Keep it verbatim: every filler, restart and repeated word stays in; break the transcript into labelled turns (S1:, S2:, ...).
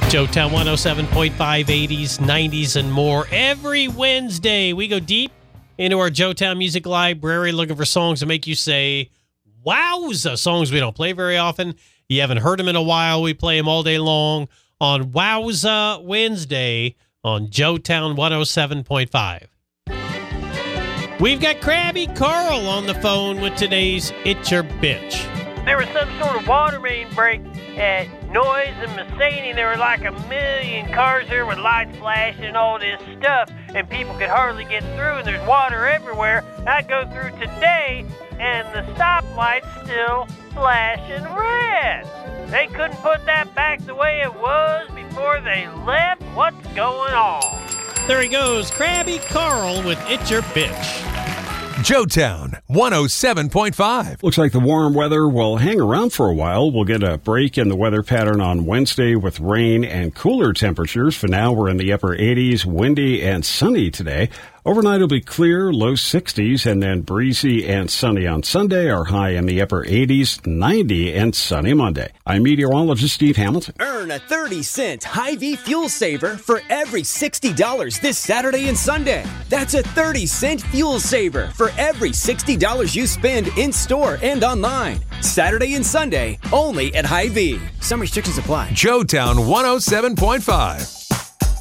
S1: Joetown one oh seven point five, eighties, nineties, and more. Every Wednesday, we go deep into our Joetown Music Library looking for songs to make you say, wowza, songs we don't play very often. You haven't heard them in a while. We play them all day long on Wowza Wednesday on Joetown one oh seven point five. We've got Krabby Carl on the phone with today's It's Your Bitch.
S2: There was some sort of water main break at Noyes and Masseny. There were like a million cars there with lights flashing and all this stuff, and people could hardly get through, and there's water everywhere. I go through today, and the stoplight's still flashing red. They couldn't put that back the way it was before they left. What's going on?
S1: There he goes, Krabby Carl with It's Your Bitch.
S3: Joetown one oh seven point five.
S4: Looks like the warm weather will hang around for a while. We'll get a break in the weather pattern on Wednesday with rain and cooler temperatures. For now, we're in the upper eighties, windy and sunny today. Overnight it'll be clear, low sixties, and then breezy and sunny on Sunday. Our high in the upper eighties, ninety, and sunny Monday. I'm meteorologist Steve Hamilton.
S5: Earn a thirty cent Hy-Vee fuel saver for every sixty dollars this Saturday and Sunday. That's a thirty cent fuel saver for every sixty dollars you spend in-store and online. Saturday and Sunday, only at Hy-Vee. Some restrictions apply.
S3: Joetown one oh seven point five.